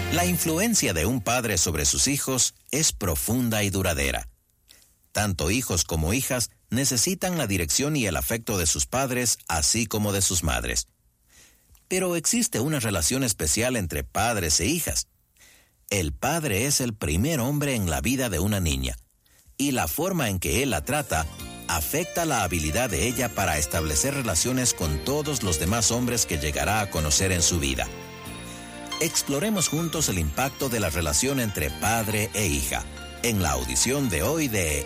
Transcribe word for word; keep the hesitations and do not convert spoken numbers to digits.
La influencia de un padre sobre sus hijos es profunda y duradera. Tanto hijos como hijas necesitan la dirección y el afecto de sus padres, así como de sus madres. Pero existe una relación especial entre padres e hijas. El padre es el primer hombre en la vida de una niña, y la forma en que él la trata afecta la habilidad de ella para establecer relaciones con todos los demás hombres que llegará a conocer en su vida. Exploremos juntos el impacto de la relación entre padre e hija, en la audición de hoy de